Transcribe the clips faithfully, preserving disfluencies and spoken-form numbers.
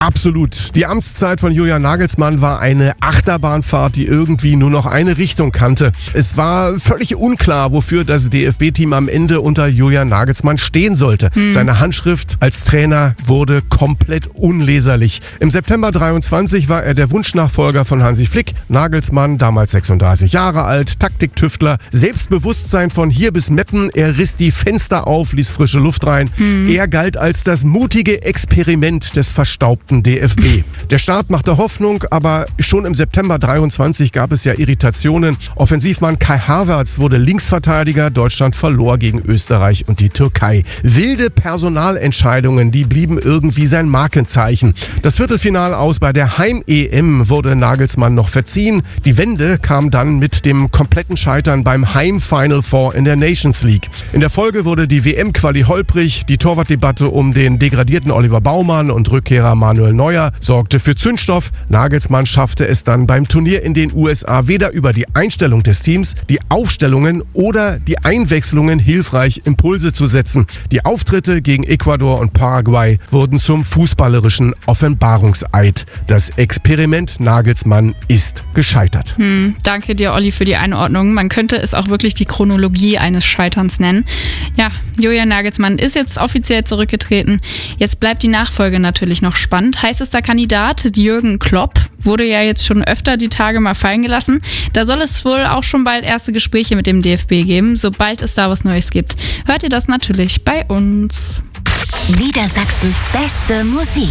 Absolut. Die Amtszeit von Julian Nagelsmann war eine Achterbahnfahrt, die irgendwie nur noch eine Richtung kannte. Es war völlig unklar, wofür das D F B-Team am Ende unter Julian Nagelsmann stehen sollte. Hm. Seine Handschrift als Trainer wurde komplett unleserlich. Im September dreiundzwanzig war er der Wunschnachfolger von Hansi Flick. Nagelsmann, damals sechsunddreißig Jahre alt, Taktiktüftler, Selbstbewusstsein von hier bis Meppen. Er riss die Fenster auf, ließ frische Luft rein. Hm. Er galt als das mutige Experiment des verstaubten D F B. Der Start machte Hoffnung, aber schon im September dreiundzwanzig gab es ja Irritationen. Offensivmann Kai Havertz wurde Linksverteidiger, Deutschland verlor gegen Österreich und die Türkei. Wilde Personalentscheidungen, die blieben irgendwie sein Markenzeichen. Das Viertelfinale aus bei der Heim-E M wurde Nagelsmann noch verziehen. Die Wende kam dann mit dem kompletten Scheitern beim Heim-Final Four in der Nations League. In der Folge wurde die W M-Quali holprig, die Torwartdebatte um den degradierten Oliver Baumann und Rückkehrer Manuel Neuer sorgte für Zündstoff. Nagelsmann schaffte es dann beim Turnier in den U S A weder über die Einstellung des Teams, die Aufstellungen oder die Einwechslungen hilfreich Impulse zu setzen. Die Auftritte gegen Ecuador und Paraguay wurden zum fußballerischen Offenbarungseid. Das Experiment Nagelsmann ist gescheitert. Hm, danke dir, Olli, für die Einordnung. Man könnte es auch wirklich die Chronologie eines Scheiterns nennen. Ja, Julian Nagelsmann ist jetzt offiziell zurückgetreten. Jetzt bleibt die Nachfolge natürlich noch spannend. Heißester Kandidat Jürgen Klopp wurde ja jetzt schon öfter die Tage mal fallen gelassen. Da soll es wohl auch schon bald erste Gespräche mit dem D F B geben, sobald es da was Neues gibt. Hört ihr das natürlich bei uns. Niedersachsens beste Musik.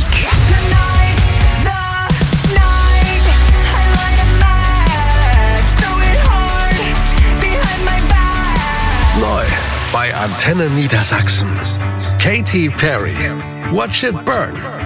Neu bei Antenne Niedersachsen. Katy Perry. Watch It Burn.